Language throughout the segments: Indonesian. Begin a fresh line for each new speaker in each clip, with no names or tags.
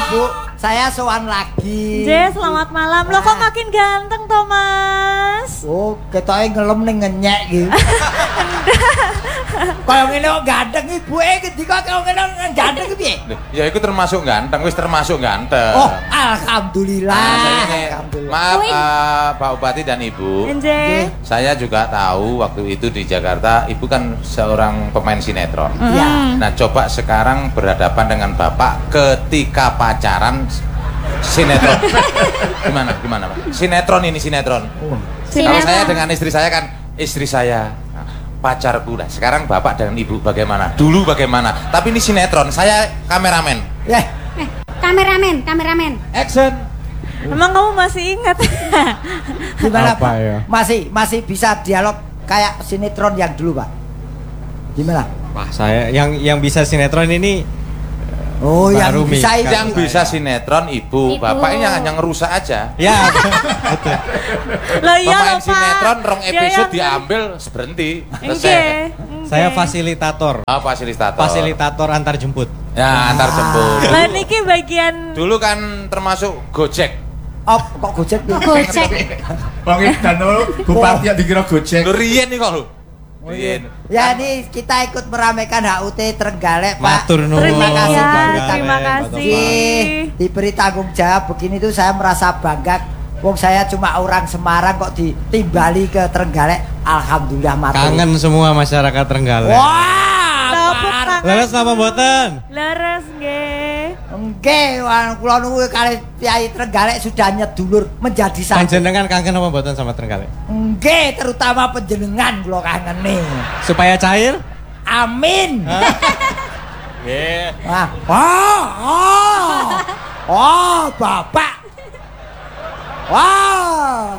Bu, saya sowan lagi.
Selamat malam. Loh kok makin ganteng Thomas?
Oh, ketoke ngelem ning ngenyek iki. Kaya ngene kok ganteng ibuke ketika kaya ngene ganteng piye?
Ya iku termasuk ganteng, wis termasuk ganteng.
Oh, alhamdulillah.
Maaf Pak Bupati dan Ibu. Saya juga tahu waktu itu di Jakarta Ibu kan seorang pemain sinetron.
Iya.
Nah, coba sekarang berhadapan dengan Bapak ketika pacaran sinetron. Gimana Pak? Sinetron ini sinetron. Kalau saya dengan istri saya kan istri saya pacarku lah. Sekarang Bapak dan Ibu bagaimana? Dulu bagaimana? Tapi ini sinetron, saya kameramen.
Kameramen.
Action.
Emang kamu masih ingat?
Gimana
Apa
Pak?
ya?
Masih bisa dialog kayak sinetron yang dulu Pak? Gimana?
Wah, saya yang bisa sinetron ini
Oh, yang
Baru
bisa
Mika.
itu.
Yang bisa sinetron Ibu. Bapak ini yang ngerusak aja.
ya betul.
Loh iya
Pemain
loh Pak.
sinetron rong
Dia
episode
yang-
diambil berhenti.
Enggak.
Saya fasilitator.
Oh, fasilitator.
Fasilitator antar jemput.
Ya, antar jemput.
Lah niki bagian
Dulu kan termasuk Gojek.
Oh, kok Gojek piye?
Gojek.
Bang Ibdan Bupati yang dikira Gojek.
Lu riyen nih kok lu. Riyen.
Ya ini kita ikut meramaikan HUT Trenggalek Pak.
Matur nuwun.
Terima kasih.
Terima kasih.
Diberi tanggung jawab begini tuh saya merasa bangga. Wong saya cuma orang Semarang kok ditimbali ke Trenggalek. Alhamdulillah matur.
Kangen semua masyarakat Trenggalek.
Wah,
Tepuk tangan.
Leres napa mboten?
Leres nggih.
Nggih, kula nunggu kali Kyai Trenggalek sudah nyedulur menjadi satu.
Panjenengan kangen apa mboten sama Trenggalek?
Nggih, terutama panjenengan kula kangeni.
Supaya cair?
Amin.
Nggih.
Oh, Bapak. Wah.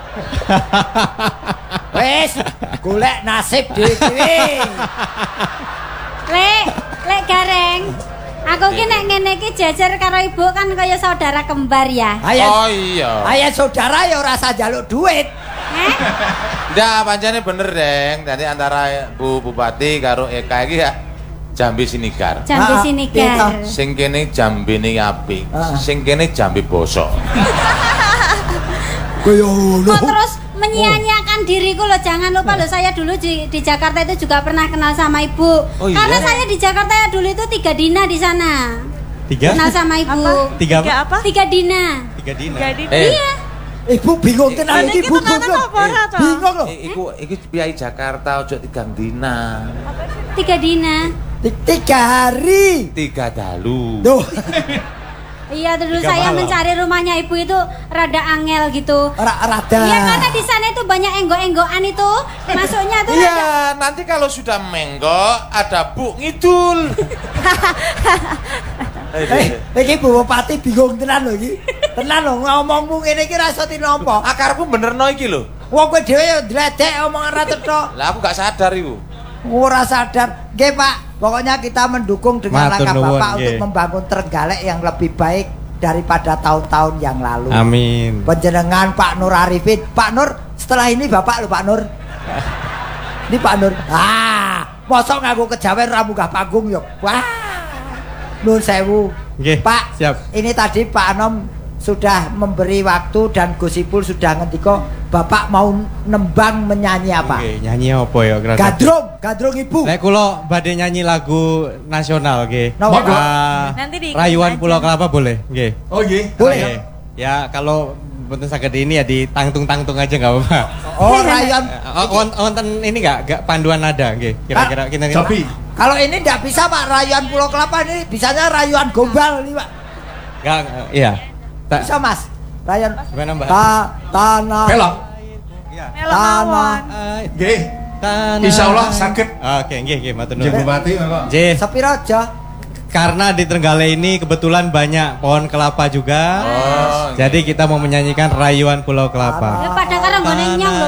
Wes, golek nasib dhewe.
Lek Gareng. Aku ki nek ngene iki jejer karo ibu kan kaya saudara kembar ya.
Oh iya.
Ayah saudara ya rasa jaluk duit.
Ndak, pancene bener, Deng. Dadi antara Bu Bupati karo Eka iki ya Jambi Sinigar.
Jambi Sinigar.
Sing kene jambine apik,
Ah.
sing kene jambi bosok.
Kok terus menyia-nyiakan diriku loh, jangan lupa loh saya dulu di Jakarta itu juga pernah kenal sama ibu.
Oh, iya?
Karena saya di Jakarta ya dulu itu 3 Dina di sana.
3?
Kenal sama ibu.
Apa?
Tiga
apa?
3 Dina.
3 dina.
Jadi
Iya.
Ibu bingung tenan iki Bu. Bingung loh.
Iku piyai Jakarta ojo 3 dina.
3 Dina.
3 hari.
3 dalu.
Tuh.
Iya dulu
3
saya
malam.
mencari rumahnya ibu itu rada angel gitu.
Rada.
Iya karena di sana itu banyak enggok-enggokan itu. Masuknya tuh rada.
Iya, nanti kalau sudah menggok ada Bu Ngidul.
Iki Bu Bupati bingung tenan lho iki. Tenan lho ngomongmu ngene iki ra iso tinampa.
Akarku benerno iki lho.
Wong kowe dhewe ya ndledek omongan ra tetho.
Lah aku gak sadar iku.
Ora sadar. Nggih, Pak. Pokoknya kita mendukung dengan
Matur
langkah
nuwun,
Bapak untuk
nggih.
membangun Trenggalek yang lebih baik daripada tahun-tahun yang lalu.
Amin.
Panjenengan Pak Nur Arifin. Pak Nur, setelah ini Bapak lho Pak Nur. Ini Pak Nur. Mosok nganggo kejawen ra munggah panggung yo. Wah. Nun sewu.
Nggih,
Pak,
siap.
ini tadi Pak Anom sudah memberi waktu dan Gusipul sudah ngendika Bapak mau nembang menyanyi apa?
Oke, nyanyi apa ya kira-kira?
Gadrung Ibu.
Lek kula badhe nyanyi lagu nasional nggih.
Napa?
Nanti diikutin
Rayuan
aja.
Pulau Kelapa boleh? Nggih.
Oh iya.
Boleh.
Oke. Ya kalau mboten saged ini ya ditangtung-tangtung aja enggak apa-apa.
Oh, rayuan.
Wonten ini enggak panduan nada nggih. Kira-kira kita
Tapi
Kalau ini tidak bisa Pak, rayuan Pulau Kelapa ini bisanya rayuan gombal ini Pak.
enggak iya.
Bisa Mas. Rayuan
Gimana Mbak?
tanah.
pelok.
Tanah.
Nggih.
Tanah.
Insyaallah saged.
Oke, nggih matur
Nggih
nuwun.
Bupati kok.
Nggih.
Sepi aja.
Karena di Trenggalek ini kebetulan banyak pohon kelapa juga.
Oh,
Jadi kita mau menyanyikan Rayuan Pulau Kelapa.
Ya pada karo nggone nyong lho